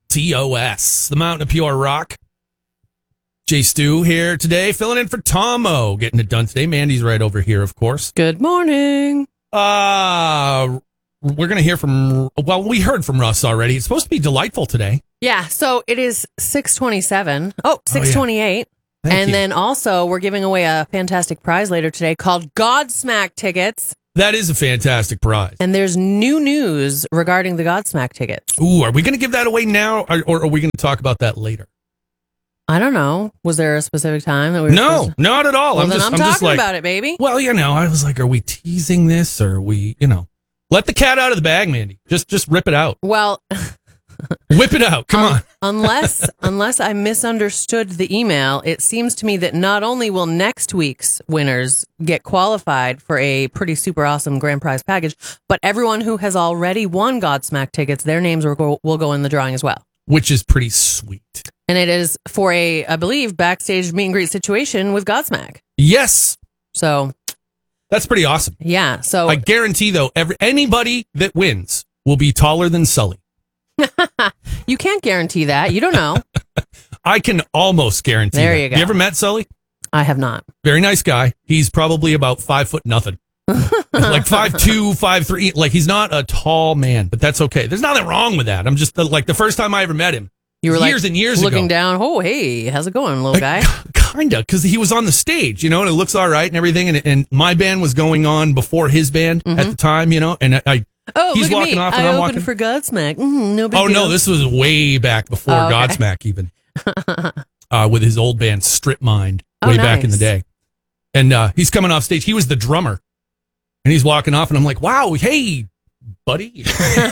TOS, the Mountain of Pure Rock. Jay Stu here today, filling in for Tomo, getting it done today. Mandy's right over here, of course. Good morning. We're going to hear from, well, we heard from Russ already. It's supposed to be delightful today. Yeah, so it is 6:27. Oh, 6:28. Thank you. Then also, we're giving away a fantastic prize later today called Godsmack tickets. That is a fantastic prize. And there's new news regarding the Godsmack tickets. Ooh, are we going to give that away now, or are we going to talk about that later? I don't know. Was there a specific time that we were No, not at all. Well, I'm talking like, about it, baby. Well, I was like, are we teasing this, or are we, let the cat out of the bag, Mandy. Just rip it out. Well, whip it out. Come on. Unless I misunderstood the email, it seems to me that not only will next week's winners get qualified for a pretty super awesome grand prize package, but everyone who has already won Godsmack tickets, their names will go in the drawing as well. Which is pretty sweet. And it is for a, I believe, backstage meet and greet situation with Godsmack. Yes. So that's pretty awesome. Yeah. So I guarantee, though, anybody that wins will be taller than Sully. You can't guarantee that. You don't know. I can almost guarantee there that. You go. You ever met Sully? I have not. Very nice guy. He's probably about 5 foot nothing. Like 5'2", 5'3". Like, he's not a tall man, but that's okay. There's nothing wrong with that. I'm just like, the first time I ever met him, you were years and years looking ago, down. Oh, hey, how's it going, little guy? Kinda, because he was on the stage, and it looks all right and everything. And my band was going on before his band at the time, and he's walking off and I'm walking. I opened for Godsmack. No big deal. No, this was way back before Godsmack even. With his old band Strip Mind way back in the day. And he's coming off stage. He was the drummer. And he's walking off and I'm like, wow, hey, buddy.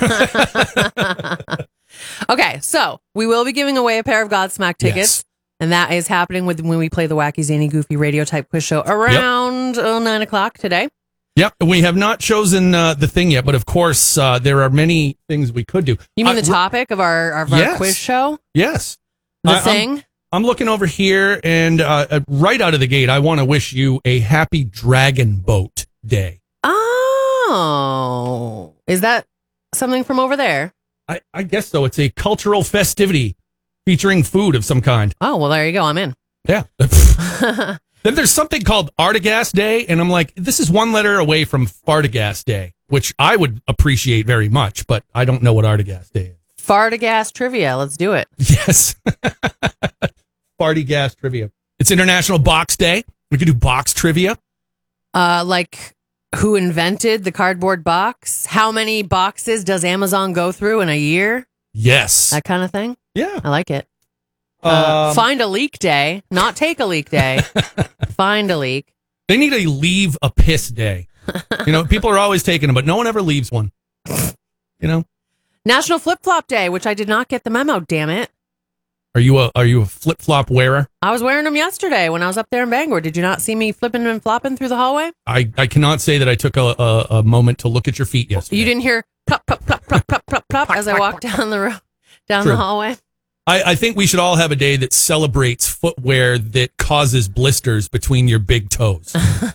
Okay, so we will be giving away a pair of Godsmack tickets. Yes. And that is happening when we play the Wacky Zany Goofy radio type quiz show around 9 o'clock today. Yep, we have not chosen the thing yet, but of course, there are many things we could do. You mean the topic of our quiz show? Yes. The thing? I'm looking over here, and right out of the gate, I want to wish you a happy Dragon Boat Day. Oh, is that something from over there? I guess so. It's a cultural festivity featuring food of some kind. Oh, well, there you go. I'm in. Yeah. Then there's something called Artigas Day, and I'm like, this is one letter away from Fartigas Day, which I would appreciate very much, but I don't know what Artigas Day is. Fartigas trivia. Let's do it. Yes. Fartigas trivia. It's International Box Day. We could do box trivia. Like who invented the cardboard box? How many boxes does Amazon go through in a year? Yes. That kind of thing? Yeah. I like it. Find a leak day, not take a leak day. Find a leak. They need a leave a piss day. People are always taking them, but no one ever leaves one. National Flip Flop Day, which I did not get the memo. Damn it! Are you a flip flop wearer? I was wearing them yesterday when I was up there in Bangor. Did you not see me flipping and flopping through the hallway? I cannot say that I took a moment to look at your feet yesterday. You didn't hear plop plop plop plop plop plop plop as I walked down the the hallway. I think we should all have a day that celebrates footwear that causes blisters between your big toes.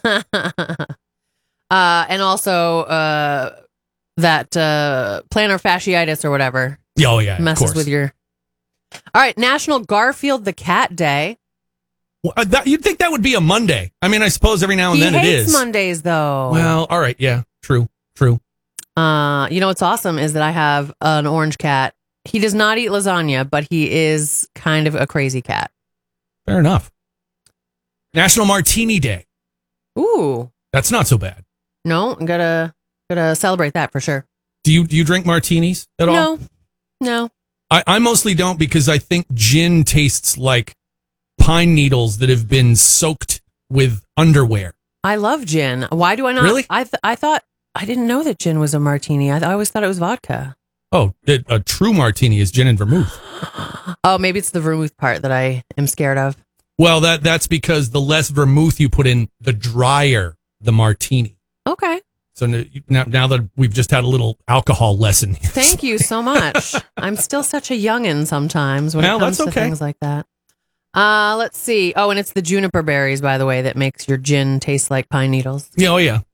And also that plantar fasciitis or whatever. Oh, yeah. Messes with your... All right, National Garfield the Cat Day. Well, you'd think that would be a Monday. I mean, I suppose every now and then it is. He hates Mondays, though. Well, all right. Yeah, true. What's awesome is that I have an orange cat. He does not eat lasagna, but he is kind of a crazy cat. Fair enough. National Martini Day. Ooh. That's not so bad. No, I'm gotta celebrate that for sure. Do you drink martinis at all? No. I mostly don't because I think gin tastes like pine needles that have been soaked with underwear. I love gin. Why do I not? Really? I thought, I didn't know that gin was a martini. I always thought it was vodka. Oh, a true martini is gin and vermouth. Oh, maybe it's the vermouth part that I am scared of. Well, that's because the less vermouth you put in, the drier the martini. Okay. So now that we've just had a little alcohol lesson. Thank you so much. I'm still such a youngin' sometimes when it comes to things like that. Let's see. Oh, and it's the juniper berries, by the way, that makes your gin taste like pine needles. Yeah, oh, yeah.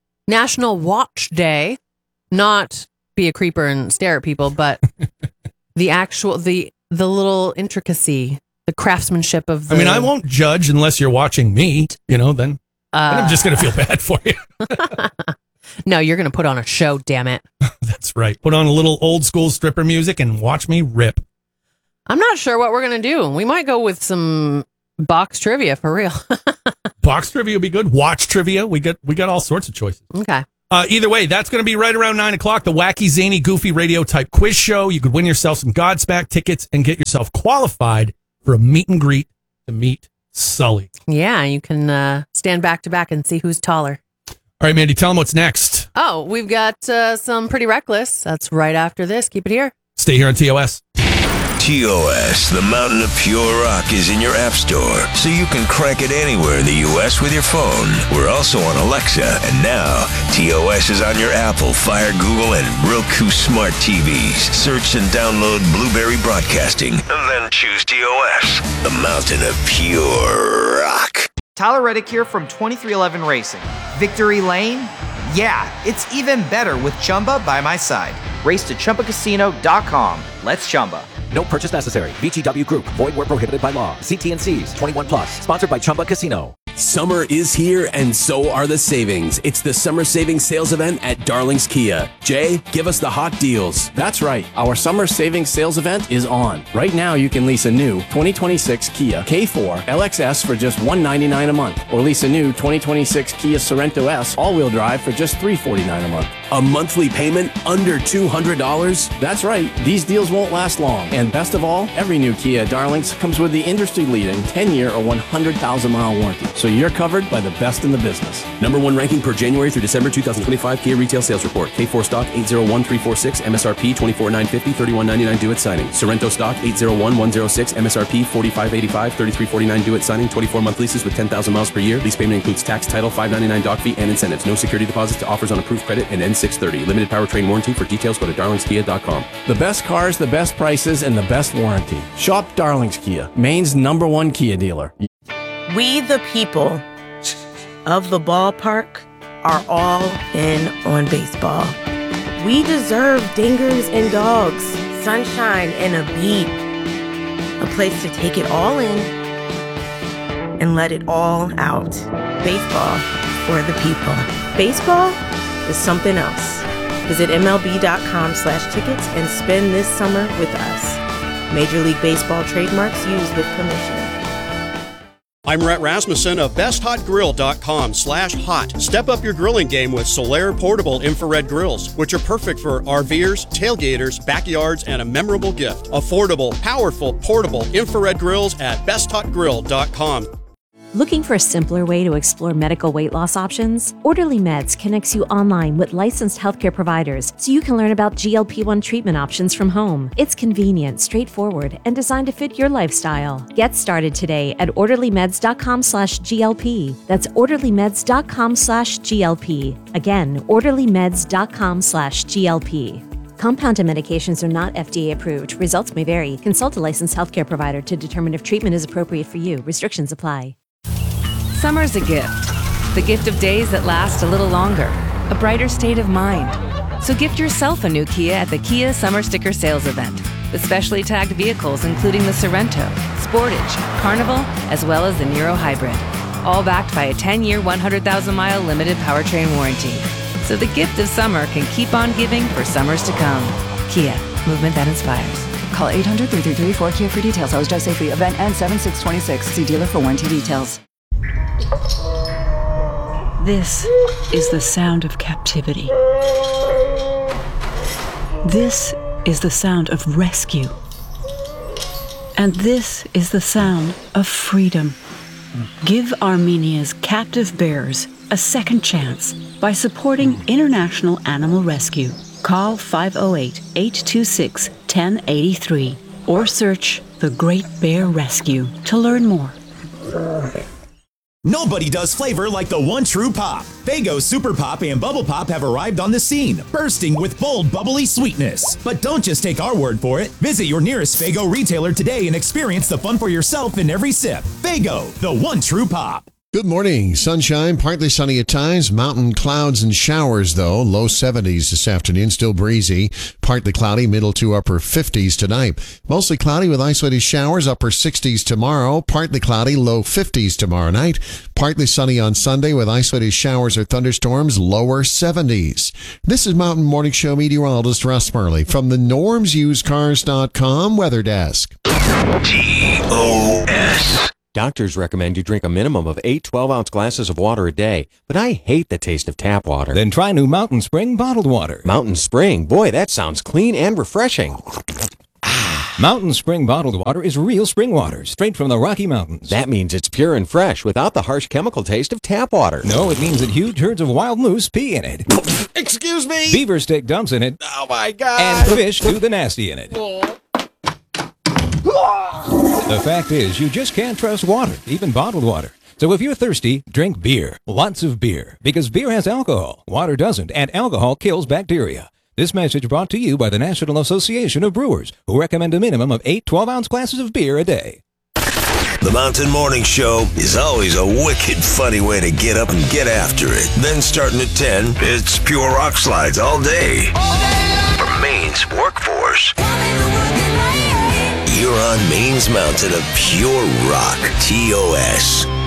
National Watch Day. Not be a creeper and stare at people, but the little intricacy, the craftsmanship of the... I mean, I won't judge unless you're watching me, then I'm just going to feel bad for you. No, you're going to put on a show, damn it. That's right. Put on a little old school stripper music and watch me rip. I'm not sure what we're going to do. We might go with some box trivia for real. Box trivia would be good. Watch trivia. We got all sorts of choices. Okay. Either way, that's going to be right around 9 o'clock. The wacky, zany, goofy radio type quiz show. You could win yourself some Godsmack tickets and get yourself qualified for a meet and greet to meet Sully. Yeah, you can stand back to back and see who's taller. All right, Mandy, tell them what's next. Oh, we've got some Pretty Reckless. That's right after this. Keep it here. Stay here on TOS. TOS, the Mountain of Pure Rock, is in your app store, so you can crank it anywhere in the U.S. with your phone. We're also on Alexa, and now TOS is on your Apple, Fire, Google, and Roku smart TVs. Search and download Blueberry Broadcasting, and then choose TOS, the Mountain of Pure Rock. Tyler Reddick here from 2311 Racing. Victory Lane? Yeah, it's even better with Chumba by my side. Race to ChumbaCasino.com. Let's Chumba. No purchase necessary. VGW Group. Void where prohibited by law. See T&Cs. 21 plus. Sponsored by Chumba Casino. Summer is here, and so are the savings. It's the Summer Savings Sales Event at Darling's Kia. Jay, give us the hot deals. That's right. Our Summer Savings Sales Event is on. Right now, you can lease a new 2026 Kia K4 LXS for just $199 a month, or lease a new 2026 Kia Sorento S all-wheel drive for just $349 a month. A monthly payment under $200? That's right. These deals won't last long. And best of all, every new Kia at Darling's comes with the industry-leading 10-year or 100,000-mile warranty. So you're covered by the best in the business. Number one ranking per January through December 2025 Kia retail sales report. K4 stock 801346, MSRP 24950, 3199 due at signing. Sorento stock 801106, MSRP 4585, 3349 due at signing. 24-month leases with 10,000 miles per year. Lease payment includes tax, title, $599 doc fee, and incentives. No security deposits to offers on approved credit and N630. Limited powertrain warranty. For details, go to darlingskia.com. The best cars, the best prices, and the best warranty. Shop Darling's Kia, Maine's #1 Kia dealer. We, the people of the ballpark, are all in on baseball. We deserve dingers and dogs, sunshine and a beat, a place to take it all in and let it all out. Baseball for the people. Baseball is something else. Visit MLB.com/tickets and spend this summer with us. Major League Baseball trademarks used with permission. I'm Rhett Rasmussen of BestHotGrill.com/hot. Step up your grilling game with Solaire portable infrared grills, which are perfect for RVers, tailgaters, backyards, and a memorable gift. Affordable, powerful, portable infrared grills at BestHotGrill.com. Looking for a simpler way to explore medical weight loss options? Orderly Meds connects you online with licensed healthcare providers so you can learn about GLP-1 treatment options from home. It's convenient, straightforward, and designed to fit your lifestyle. Get started today at orderlymeds.com/GLP. That's orderlymeds.com/GLP. Again, orderlymeds.com/GLP. Compounded medications are not FDA approved. Results may vary. Consult a licensed healthcare provider to determine if treatment is appropriate for you. Restrictions apply. Summer's a gift. The gift of days that last a little longer. A brighter state of mind. So gift yourself a new Kia at the Kia Summer Sticker Sales Event. With specially tagged vehicles including the Sorento, Sportage, Carnival, as well as the Niro Hybrid. All backed by a 10-year, 100,000-mile limited powertrain warranty. So the gift of summer can keep on giving for summers to come. Kia, movement that inspires. Call 800-333-4KIA for details. How's Drive Safely? Event ends 7/6/26. See dealer for warranty details. This is the sound of captivity. This is the sound of rescue. And this is the sound of freedom. Give Armenia's captive bears a second chance by supporting International Animal Rescue. Call 508-826-1083 or search The Great Bear Rescue to learn more. Nobody does flavor like the one true pop. Faygo Super Pop and Bubble Pop have arrived on the scene, bursting with bold, bubbly sweetness. But don't just take our word for it. Visit your nearest Faygo retailer today and experience the fun for yourself in every sip. Faygo, the one true pop. Good morning. Sunshine, partly sunny at times. Mountain clouds and showers, though. Low 70s this afternoon. Still breezy. Partly cloudy, middle to upper 50s tonight. Mostly cloudy with isolated showers, upper 60s tomorrow. Partly cloudy, low 50s tomorrow night. Partly sunny on Sunday with isolated showers or thunderstorms, lower 70s. This is Mountain Morning Show meteorologist Russ Murley from the NormsUsedCars.com Weather Desk. TOS. Doctors recommend you drink a minimum of 8 12-ounce glasses of water a day, but I hate the taste of tap water. Then try new Mountain Spring bottled water. Mountain Spring? Boy, that sounds clean and refreshing. Mountain Spring bottled water is real spring water, straight from the Rocky Mountains. That means it's pure and fresh, without the harsh chemical taste of tap water. No, it means that huge herds of wild moose pee in it. Excuse me? Beavers take dumps in it. Oh my God. And fish do the nasty in it. The fact is, you just can't trust water, even bottled water. So if you're thirsty, drink beer. Lots of beer. Because beer has alcohol. Water doesn't, and alcohol kills bacteria. This message brought to you by the National Association of Brewers, who recommend a minimum of 8 12-ounce glasses of beer a day. The Mountain Morning Show is always a wicked funny way to get up and get after it. Then starting at 10, it's pure rock slides all day. For Maine's workforce. You're on Maine's Mountain of pure rock. TOS.